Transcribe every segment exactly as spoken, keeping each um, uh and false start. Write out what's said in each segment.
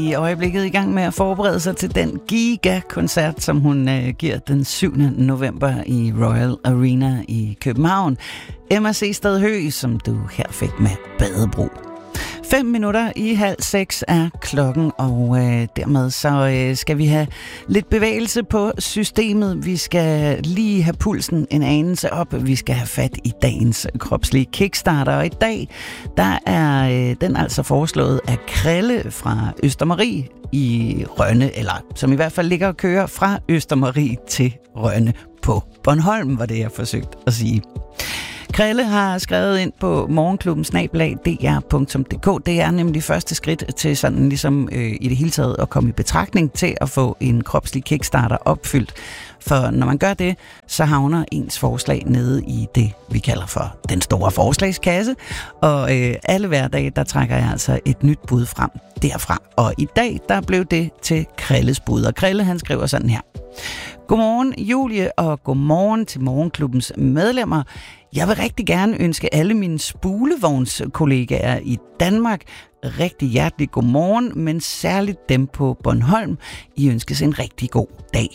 i øjeblikket i gang med at forberede sig til den giga-koncert, som hun øh, giver den syvende november i Royal Arena i København. Emma C. Stadhøj, som du her fik med Badebro. Fem minutter i halv seks er klokken, og øh, dermed så øh, skal vi have lidt bevægelse på systemet. Vi skal lige have pulsen en anelse op. Vi skal have fat i dagens kropslige kickstarter, og i dag der er øh, den altså foreslået af Krille fra Østermarie i Rønne, eller som i hvert fald ligger og kører fra Østermarie til Rønne på Bornholm, var det jeg forsøgte at sige. Krille har skrevet ind på morgenklubben snabel-a d r punktum d k. Det er nemlig første skridt til sådan ligesom øh, i det hele taget at komme i betragtning til at få en kropslig kickstarter opfyldt. For når man gør det, så havner ens forslag nede i det, vi kalder for den store forslagskasse. Og øh, alle hverdage, der trækker jeg altså et nyt bud frem derfra. Og i dag, der blev det til Krilles bud. Og Krille, han skriver sådan her. Godmorgen Julie, og godmorgen til morgenklubbens medlemmer. Jeg vil rigtig gerne ønske alle mine spulevognskollegaer i Danmark rigtig hjertelig godmorgen, men særligt dem på Bornholm. I ønskes en rigtig god dag.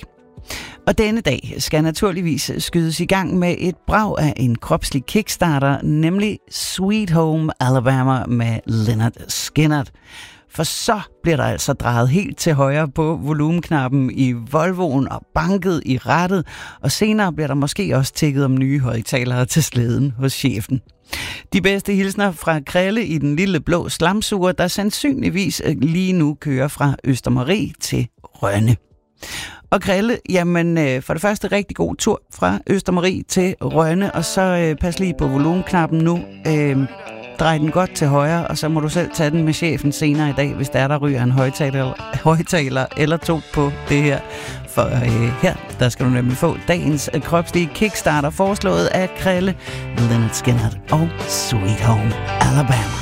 Og denne dag skal naturligvis skydes i gang med et brag af en kropslig kickstarter, nemlig Sweet Home Alabama med Lynyrd Skynyrd. For så bliver der altså drejet helt til højre på volumenknappen i Volvoen og banket i rattet, og senere bliver der måske også tækket om nye højtalere til slæden hos chefen. De bedste hilsner fra Krille i den lille blå slamsuger, der sandsynligvis lige nu kører fra Østermarie til Rønne. Og Krille, jamen for det første rigtig god tur fra Østermarie til Rønne, og så øh, pas lige på volumenknappen nu. Øh, Drej den godt til højre, og så må du selv tage den med chefen senere i dag, hvis der er der ryger en højtaler, højtaler eller to på det her. For øh, her, der skal du nemlig få dagens kropslige kickstarter, foreslået af Krille, Lynyrd Skynyrd og Sweet Home Alabama.